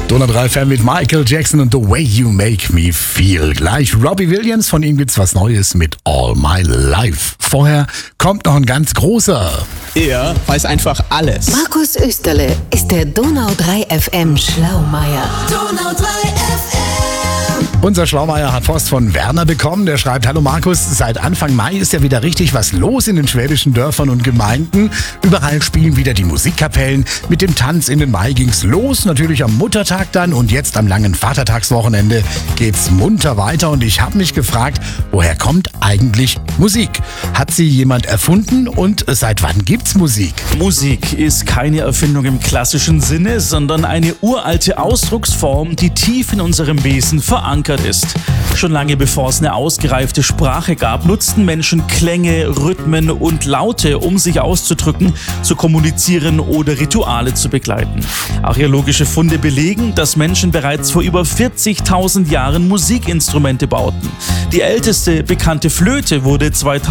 Donau 3 FM mit Michael Jackson und The Way You Make Me Feel. Gleich Robbie Williams, von ihm gibt's was Neues mit All My Life. Vorher kommt noch ein ganz großer. Er weiß einfach alles. Markus Österle ist der Donau 3 FM Schlaumeier. Donau 3 FM. Unser Schlaumeier hat Post von Werner bekommen. Der schreibt: Hallo Markus, seit Anfang Mai ist ja wieder richtig was los in den schwäbischen Dörfern und Gemeinden. Überall spielen wieder die Musikkapellen. Mit dem Tanz in den Mai ging's los, natürlich am Muttertag dann, und jetzt am langen Vatertagswochenende geht's munter weiter. Und ich habe mich gefragt, woher kommt eigentlich Musik? Hat sie jemand erfunden und seit wann gibt's Musik? Musik ist keine Erfindung im klassischen Sinne, sondern eine uralte Ausdrucksform, die tief in unserem Wesen verankert ist. Schon lange bevor es eine ausgereifte Sprache gab, nutzten Menschen Klänge, Rhythmen und Laute, um sich auszudrücken, zu kommunizieren oder Rituale zu begleiten. Archäologische Funde belegen, dass Menschen bereits vor über 40.000 Jahren Musikinstrumente bauten. Die älteste bekannte Flöte wurde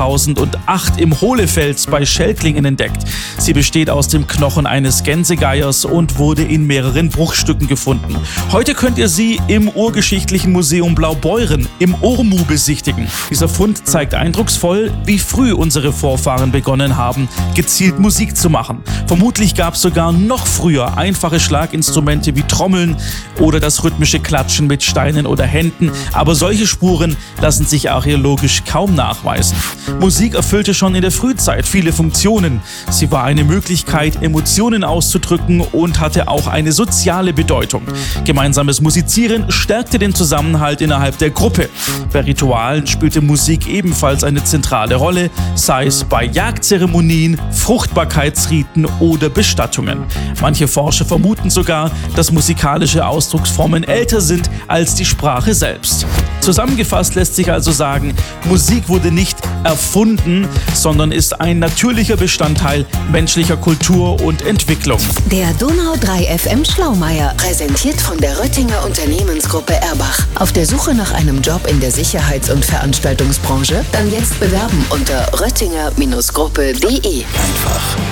2008 im Hohlefels bei Schelklingen entdeckt. Sie besteht aus dem Knochen eines Gänsegeiers und wurde in mehreren Bruchstücken gefunden. Heute könnt ihr sie im Urgeschichtlichen Museum Blaubeuren im Ormu besichtigen. Dieser Fund zeigt eindrucksvoll, wie früh unsere Vorfahren begonnen haben, gezielt Musik zu machen. Vermutlich gab es sogar noch früher einfache Schlaginstrumente wie Trommeln oder das rhythmische Klatschen mit Steinen oder Händen, aber solche Spuren lassen sich archäologisch kaum nachweisen. Musik erfüllte schon in der Frühzeit viele Funktionen. Sie war eine Möglichkeit, Emotionen auszudrücken und hatte auch eine soziale Bedeutung. Gemeinsames Musizieren stärkte den Zusammenhalt innerhalb der Gruppe. Bei Ritualen spielte Musik ebenfalls eine zentrale Rolle, sei es bei Jagdzeremonien, Fruchtbarkeitsriten oder Bestattungen. Manche Forscher vermuten sogar, dass musikalische Ausdrucksformen älter sind als die Sprache selbst. Zusammengefasst lässt sich also sagen, Musik wurde nicht erfunden, sondern ist ein natürlicher Bestandteil menschlicher Kultur und Entwicklung. Der Donau 3 FM Schlaumeier, präsentiert von der Röttinger Unternehmensgruppe Erbach. Auf der Suche nach einem Job in der Sicherheits- und Veranstaltungsbranche? Dann jetzt bewerben unter röttinger-gruppe.de. Einfach